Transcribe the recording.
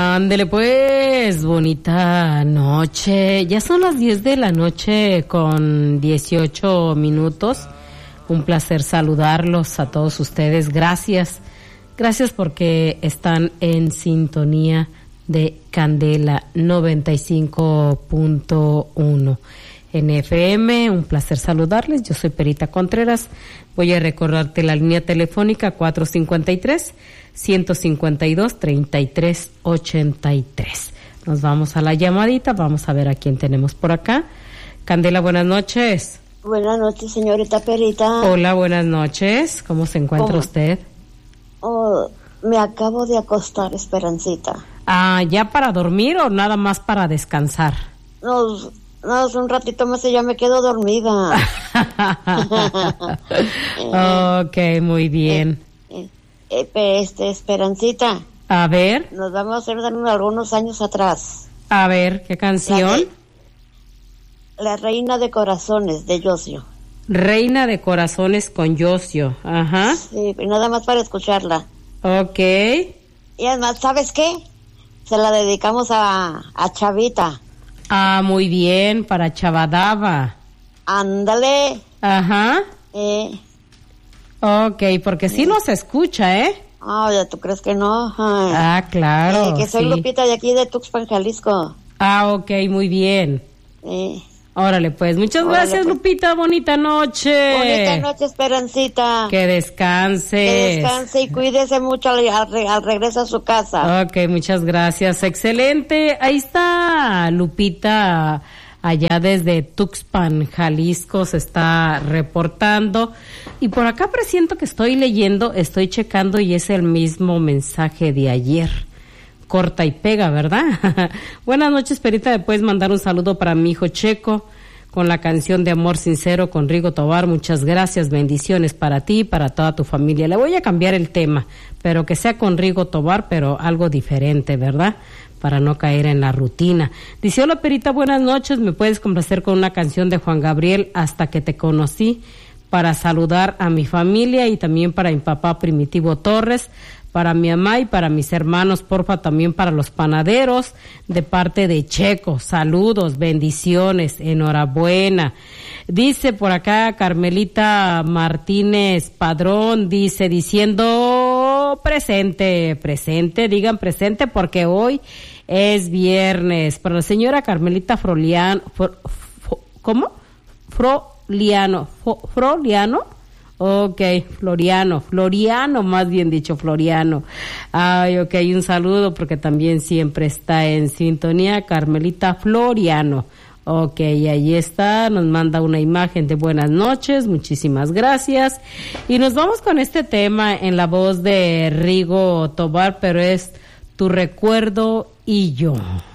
Ándele pues, bonita noche. Ya son las 10 de la noche con 18 minutos. Un placer saludarlos a todos ustedes. Gracias. Gracias porque están en sintonía de Candela 95.1 en FM. Un placer saludarles. Yo soy Perita Contreras. Voy a recordarte la línea telefónica 453-152-3383. Nos vamos a la llamadita. Vamos a ver a quién tenemos por acá. Candela, buenas noches. Buenas noches, señorita Perita. Hola, buenas noches. ¿Cómo se encuentra usted? Me acabo de acostar, Esperancita. ¿Ya para dormir o nada más para descansar? No, un ratito más y ya me quedo dormida. Ok, muy bien. Esperancita. A ver. Nos vamos a hacer de algunos años atrás. A ver, ¿qué canción? La Reina de Corazones, de Yosio. Reina de Corazones con Yosio, ajá. Sí, nada más para escucharla. Ok. Y además, ¿sabes qué? Se la dedicamos a Chavita. Muy bien, para Chavadava. Ándale. Ajá. Ok, porque sí nos escucha, ¿eh? Ya tú crees que no. Claro. Que soy sí. Lupita de aquí de Tuxpan, Jalisco. Ok, muy bien. Órale, pues, muchas gracias, pues. Lupita, bonita noche. Bonita noche, Esperancita. Que descanse. Que descanse y cuídese mucho al regreso a su casa. Ok, muchas gracias, excelente. Ahí está Lupita, allá desde Tuxpan, Jalisco, se está reportando. Y por acá presiento que estoy leyendo, estoy checando y es el mismo mensaje de ayer. Corta y pega, ¿verdad? Buenas noches, Perita. ¿Me puedes mandar un saludo para mi hijo Checo con la canción de Amor Sincero con Rigo Tobar? Muchas gracias, bendiciones para ti y para toda tu familia. Le voy a cambiar el tema, pero que sea con Rigo Tobar, pero algo diferente, ¿verdad? Para no caer en la rutina. Dice, hola, Perita, buenas noches. ¿Me puedes complacer con una canción de Juan Gabriel, Hasta que te conocí? Para saludar a mi familia y también para mi papá Primitivo Torres, para mi mamá y para mis hermanos, porfa, también para los panaderos, de parte de Checo. Saludos, bendiciones, enhorabuena. Dice por acá Carmelita Martínez Padrón, diciendo presente, digan presente porque hoy es viernes. Para la señora Carmelita Froliano, ¿cómo? Froliano. Ok, Floriano, más bien dicho, Floriano. Ok, un saludo porque también siempre está en sintonía, Carmelita Floriano. Ok, ahí está, nos manda una imagen de buenas noches, muchísimas gracias. Y nos vamos con este tema en la voz de Rigo Tobar, pero es Tu recuerdo y yo.